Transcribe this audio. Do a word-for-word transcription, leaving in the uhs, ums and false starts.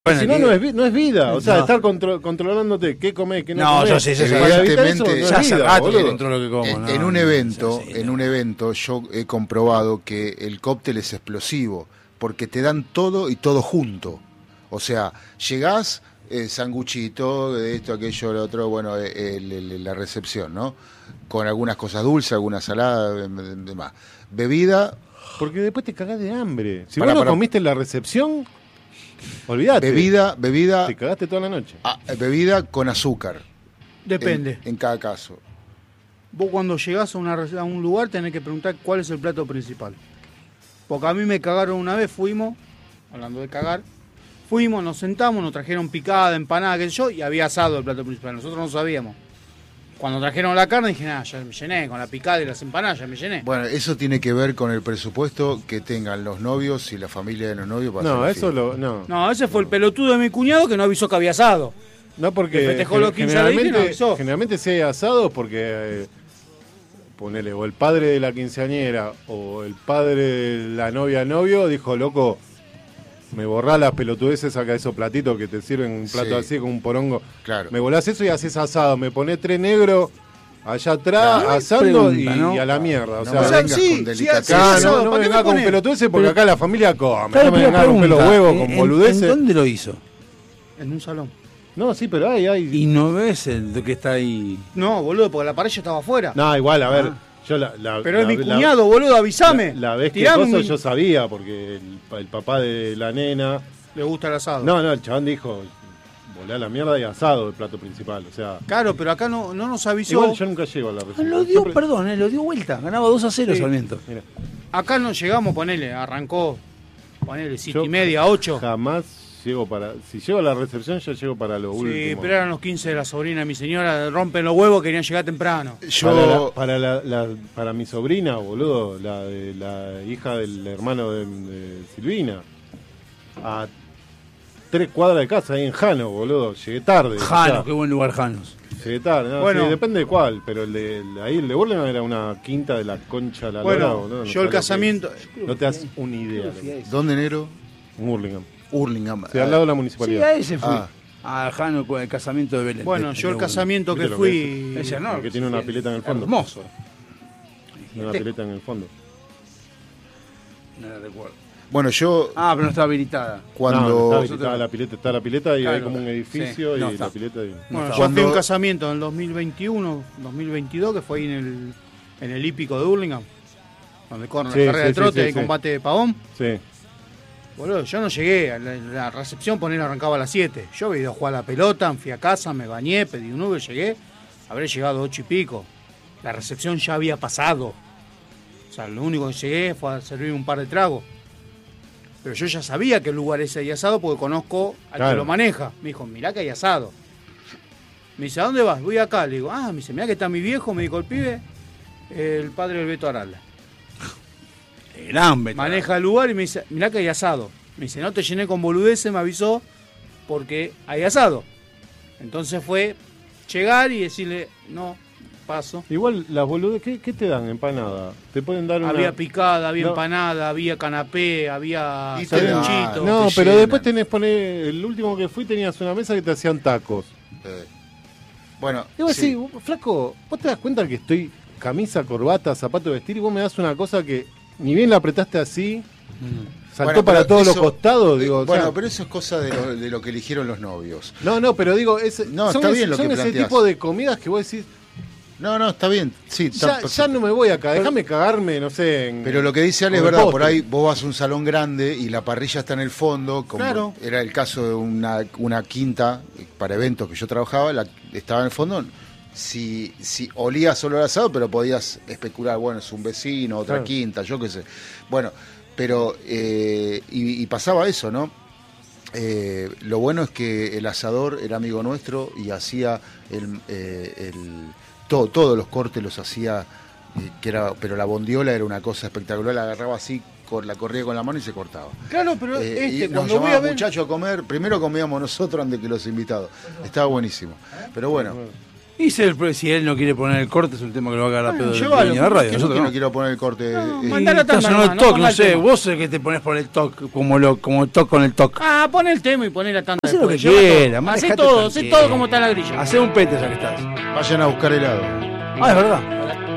Bueno, si no, no es, no es vida. O sea, no. estar contro controlándote qué comés, qué no, no comés. yo sí, yo sé. Evidentemente, No ya hace rato que boludo. controlo lo que como. En, no, en un no, evento, sí, sí, en no. un evento, yo he comprobado que el cóctel es explosivo, porque te dan todo y todo junto. O sea, llegás, eh, sanguchito, de esto, aquello, lo otro, bueno, eh, el, el, la recepción, ¿no? Con algunas cosas dulces, algunas saladas, demás. Bebida. Porque después te cagás de hambre. Si Pará, vos no pará. comiste en la recepción, olvídate. Bebida, bebida, Te cagaste toda la noche. ah, bebida con azúcar. Depende. En, en cada caso. Vos cuando llegás a, una, a un lugar tenés que preguntar cuál es el plato principal. Porque a mí me cagaron una vez, fuimos, hablando de cagar, fuimos, nos sentamos, nos trajeron picada, empanada, qué sé yo, y había asado el plato principal. Nosotros no sabíamos. Cuando trajeron la carne dije, nada, ya me llené, con la picada y las empanadas ya me llené. Bueno, eso tiene que ver con el presupuesto que tengan los novios y la familia de los novios para No, hacer la eso fiesta. lo. No, No, ese fue el pelotudo de mi cuñado que no avisó que había asado. no porque. que festejó los quince años y no generalmente, avisó. generalmente si hay asados, porque. Eh, ponele, o el padre de la quinceañera o el padre de la novia novio dijo, loco, me borrá las pelotudeces, saca esos platitos que te sirven un plato Sí. así con un porongo. Claro. Me volás eso y haces asado. Me ponés tres negros allá atrás, Claro, asando pregunta, y, ¿no? y a la mierda. O No sea, me O sea, vengas sí, con sí, delicadeza. sí, acá asado, no, no ¿para me qué vengas me con pones? pelotudeces porque acá la familia come. Claro, no me pero vengas a romper los pregunta, huevos ¿en- con en- boludeces. ¿En dónde lo hizo? En un salón. No, sí, pero hay, hay. Y no ves el que está ahí. No, boludo, porque la parrilla estaba afuera. No, igual, a ver. Ah. Yo la, la- Pero la- es mi la- cuñado, boludo, avísame. La, la vez que Tirame cosa un- yo sabía, porque el, el papá de la nena. Le gusta el asado. No, no, el chabón dijo, volá la mierda y asado el plato principal. O sea, Claro, pero acá no, no nos avisó. igual yo nunca llego a la recepción. Lo dio, Siempre- perdón, eh, lo dio vuelta. Ganaba dos a cero Sí. Sarmiento. Mira, Acá no llegamos, ponele, arrancó, ponele, siete yo y media, ocho. Jamás llego para. Si llego a la recepción, yo llego para lo Sí, último. pero eran los quince de la sobrina de mi señora, rompen los huevos, querían llegar temprano. Yo, Para, la- para, la- la- para mi sobrina, boludo, la, de, la hija del hermano de, de Silvina, a tres cuadras de casa, ahí en Jano, boludo, llegué tarde. o Jano, sea, qué buen lugar Janos. llegué tarde, no, Bueno. sí, depende de cuál, pero el de el- ahí el de Burlingame era una quinta de la concha de la Bueno, lora, boludo, no yo sabés el lo que casamiento, es. No te das una idea. loco. ¿dónde, Nero? En Burlingame. Hurlingham. Sí, al lado de la Sí, municipalidad. a ese fui. Ah. A Jano con el casamiento de Belén. bueno, De- yo el de- casamiento ¿Viste que lo fui, Ese no, Porque tiene una sí, pileta en el fondo. Hermoso. Tiene una pileta en el fondo. No la recuerdo. Bueno, yo Ah, pero no está habilitada. cuando... No, no está habilitada la pileta, está la pileta y Claro, hay como un edificio sí, no y está. la pileta. Y... bueno, No, yo fui cuando- a un casamiento en el dos mil veintiuno, dos mil veintidós, que fue ahí en el, en el hípico de Hurlingham, donde corren Sí, la carrera sí, de sí, trote sí, y sí. combate de pavón. Sí. Boludo, yo no llegué, a la, la recepción poner arrancaba a las siete. Yo había ido a jugar a la pelota, fui a casa, me bañé, pedí un Uber, llegué, habré llegado a ocho y pico. La recepción ya había pasado. O sea, lo único que llegué fue a servir un par de tragos. Pero yo ya sabía que el lugar ese hay asado porque conozco al Claro. que lo maneja. Me dijo, mirá que hay asado. Me dice, ¿a dónde vas? Voy acá. Le digo, ah, me dice, mirá que está mi viejo, me dijo el pibe, el padre del Beto Arala. Gran Beto. Maneja el lugar y me dice, mirá que hay asado. Me dice, no te llené con boludeces, me avisó, porque hay asado. Entonces fue llegar y decirle, no, paso. Igual las boludes, ¿qué, ¿qué te dan? Empanada. Te pueden dar una. Había picada, había No. empanada, había canapé, había Y te dan- sanguchito. No, te pero llenan. después tenés poner. El último que fui tenías una mesa que te hacían tacos. Eh, bueno, Y vos sí. decís, flaco, ¿vos te das cuenta que estoy camisa, corbata, zapato de vestir y vos me das una cosa que ni bien la apretaste así, saltó Bueno, para pero todos eso- los costados? Digo, o bueno, sea, pero eso es cosa de lo, de lo que eligieron los novios. No, no, pero digo, es, No, son, está ese- bien lo son que ese planteás. tipo de comidas que vos decís, No, no, está bien. Sí, está ya, perfecto. ya no me voy acá, déjame cagarme, no sé. En, Pero lo que dice Ale es con el verdad, postre. por ahí vos vas a un salón grande y la parrilla está en el fondo, como Claro. era el caso de una, una quinta para eventos que yo trabajaba, la, estaba en el fondo. Si, si olías solo el asado, pero podías especular, bueno, es un vecino, otra Claro. quinta, yo qué sé. Bueno, pero, eh, y, y pasaba eso, ¿no? Eh, lo bueno es que el asador era amigo nuestro y hacía el, eh, el todo, todos los cortes los hacía, eh, que era, pero la bondiola era una cosa espectacular, la agarraba así, cor- la corría con la mano y se cortaba. Claro, pero Eh, este, y nos cuando voy a llamaba ver... muchachos a comer, primero comíamos nosotros antes que los invitados. Estaba buenísimo. Pero bueno, Y si, el, si él no quiere poner el corte, es un tema que lo va a cagar a pedo del llévalo, dueño de radio. Yo Nosotros no, no. quiero poner el corte. No, eh, mandá la tanda, Estás en el no toc, ponga no el sé. tema. Vos sos el que te pones por el toc, como lo, como toc con el toc. Ah, pon el tema y poné la tanda. Hacé lo que después, lleva quiera, todo. Hacé manejate todo, hacé tranquilo. todo como está la grilla. Hacé un pete ya que estás. Vayan a buscar helado. Ah, es verdad.